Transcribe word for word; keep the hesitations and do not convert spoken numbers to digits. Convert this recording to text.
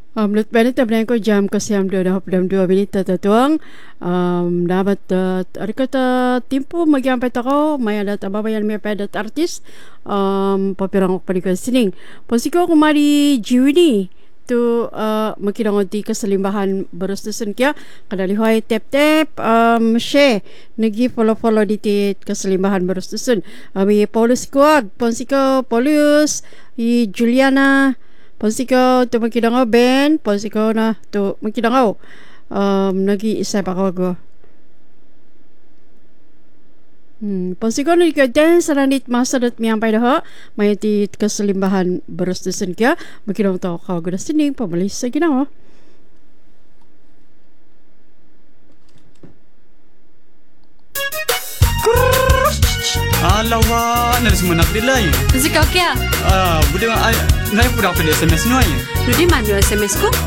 Um, Menurut balik tabilan ko jam kasi am dua dah dalam dua minit tatuang. Um, dapat uh, ada kata tempo magi sampai toko may ada tababayan may pedat artis um papirang ko panikon sining. Posiko kumari jiwini tu uh, makinangoti kasalimbahan berustusan kya kadalihoy tap tap um share nagi follow follow diti kasalimbahan berustusan. Ami Paulus Kuag, Ponsiko Paulus, i Juliana Ponsiko tu makinangaw Ben, Ponsiko na tu makinangaw um nagi-isa pa ko. Hmm, Ponsiko na ikaw din sa ranit masadot miyang pay daha may ti kasalimbahan berustusan kya makinangaw to ka gudas sining pamalis sa ginawa. Alawa, nalis mo nakdilay. Zikaw kya? Ah, bude ay, naik pura pede S M S noy. Ludi manu S M S ko?